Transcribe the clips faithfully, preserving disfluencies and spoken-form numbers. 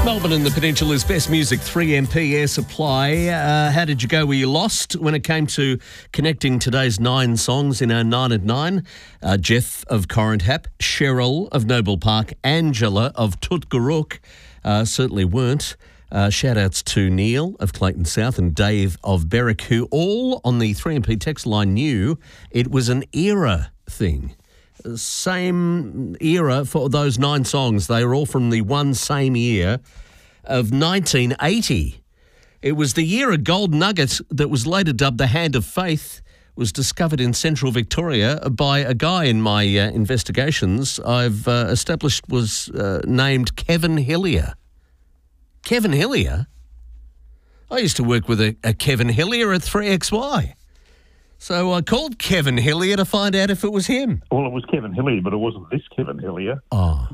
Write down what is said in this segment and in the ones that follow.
Melbourne and the Peninsula's best music, three M P Air Supply. Uh, how did you go? Were you lost when it came to connecting today's nine songs in our nine at nine? Uh, Jeff of Corinthap, Cheryl of Noble Park, Angela of Tutgarook uh, certainly weren't. Uh, shout-outs to Neil of Clayton South and Dave of Berwick, who all on the three M P text line knew it was an era thing. Same era for those nine songs. They were all from the one same year of nineteen eighty. It was the year a gold nugget that was later dubbed the Hand of Faith was discovered in central Victoria by a guy in my uh, investigations I've uh, established was uh, named Kevin Hillier. Kevin Hillier? I used to work with a, a Kevin Hillier at three X Y. So I called Kevin Hillier to find out if it was him. Well, it was Kevin Hillier, but it wasn't this Kevin Hillier. Oh.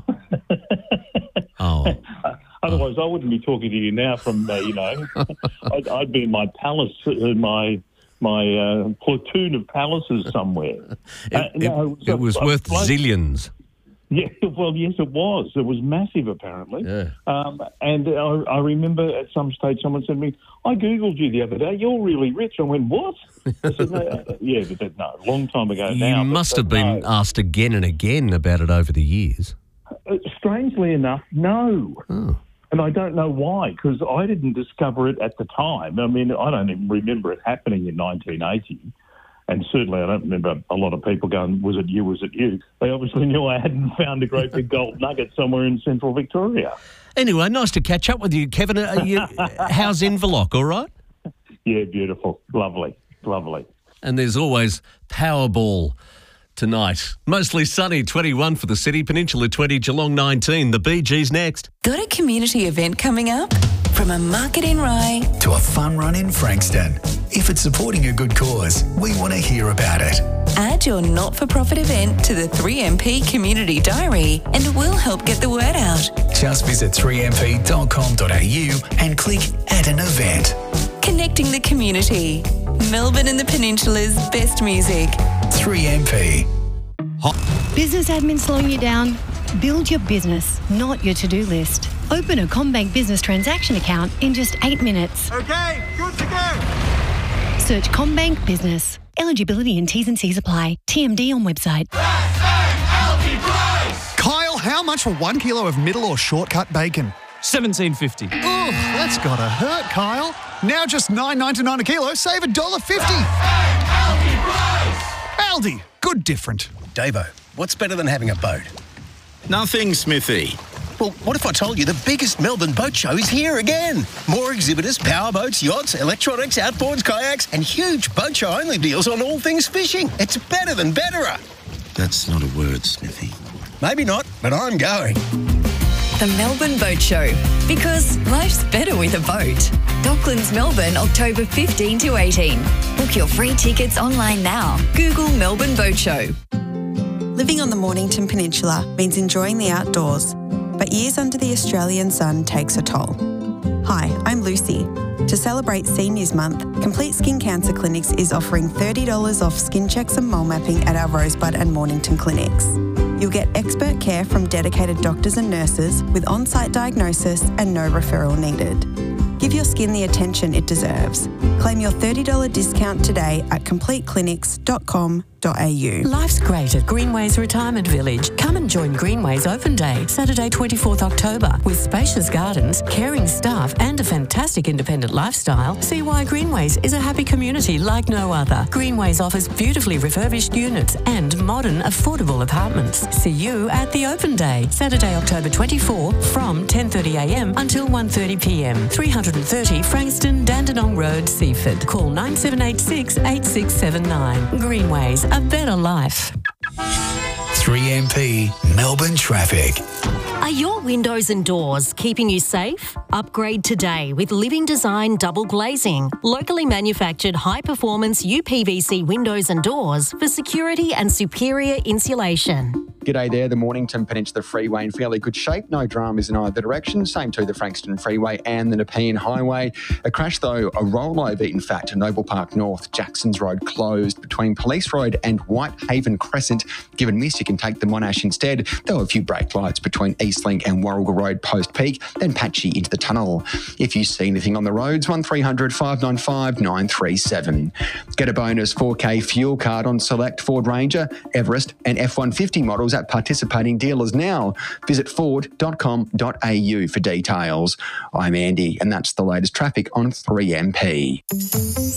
oh. Uh, otherwise, oh. I wouldn't be talking to you now from, uh, you know, I'd, I'd be in my palace, uh, my my uh, platoon of palaces somewhere. It, uh, no, it, it was a, worth a zillions. Yeah, well, yes, it was. It was massive, apparently. Yeah. Um, and I, I remember at some stage someone said to me, I Googled you the other day. You're really rich. I went, what? I said, no, uh, yeah, but that, no, a long time ago you now. You must but, have but been no. asked again and again about it over the years. Uh, strangely enough, no. Oh. And I don't know why, because I didn't discover it at the time. I mean, I don't even remember it happening in nineteen eighty. And certainly I don't remember a lot of people going, was it you, was it you? They obviously knew I hadn't found a great big gold nugget somewhere in central Victoria. Anyway, nice to catch up with you, Kevin. Are you, how's Inverloch, all right? Yeah, beautiful. Lovely. Lovely. And there's always Powerball tonight. Mostly sunny, twenty-one for the city, Peninsula twenty, Geelong nineteen. The Bee Gees next. Got a community event coming up? From a market in Rye to a fun run in Frankston. If it's supporting a good cause, we want to hear about it. Add your not-for-profit event to the three M P Community Diary and we'll help get the word out. Just visit three m p dot com dot a u and click Add an Event. Connecting the community. Melbourne and the Peninsula's best music. three M P. Business admin slowing you down? Build your business, not your to-do list. Open a CommBank business transaction account in just eight minutes. Okay, good to go. Search CommBank Business. Eligibility and T's and C's apply. T M D on website. Kyle, how much for one kilo of middle or shortcut bacon? seventeen fifty. Oh, that's gotta hurt, Kyle. Now just nine ninety-nine a kilo, save one dollar fifty. Aldi, good different. Davo, what's better than having a boat? Nothing, Smithy. Well, what if I told you the biggest Melbourne boat show is here again? More exhibitors, powerboats, yachts, electronics, outboards, kayaks, and huge boat show only deals on all things fishing. It's better than betterer. That's not a word, Smithy. Maybe not, but I'm going. The Melbourne Boat Show. Because life's better with a boat. Docklands, Melbourne, October fifteenth to eighteenth. Book your free tickets online now. Google Melbourne Boat Show. Living on the Mornington Peninsula means enjoying the outdoors, but years under the Australian sun takes a toll. Hi, I'm Lucy. To celebrate Seniors Month, Complete Skin Cancer Clinics is offering thirty dollars off skin checks and mole mapping at our Rosebud and Mornington clinics. You'll get expert care from dedicated doctors and nurses with on-site diagnosis and no referral needed. Give your skin the attention it deserves. Claim your thirty dollars discount today at complete clinics dot com dot a u. Life's great at Greenways Retirement Village. Come and join Greenways Open Day, Saturday twenty-fourth October. With spacious gardens, caring staff and a fantastic independent lifestyle, see why Greenways is a happy community like no other. Greenways offers beautifully refurbished units and modern, affordable apartments. See you at the Open Day, Saturday October twenty-fourth from ten thirty a m until one thirty p m. three thirty Frankston, Dandenong Road, Seaford. Call nine seven eight six, eight six seven nine. Greenways, a better life. three M P Melbourne Traffic. Are your windows and doors keeping you safe? Upgrade today with Living Design Double Glazing. Locally manufactured high-performance U P V C windows and doors for security and superior insulation. G'day there, the Mornington Peninsula Freeway in fairly good shape. No dramas in either direction. Same to the Frankston Freeway and the Nepean Highway. A crash though, a rollover in fact to Noble Park North. Jackson's Road closed between Police Road and Whitehaven Crescent. Given miss, you can take the Monash instead. There were a few brake lights between Eastlink and Warrigal Road post-peak, then patchy into the tunnel. If you see anything on the roads, one three hundred, five nine five, nine three seven. Get a bonus four K fuel card on select Ford Ranger, Everest and F one fifty models at participating dealers now. Visit ford dot com dot a u for details. I'm Andy, and that's the latest traffic on three M P.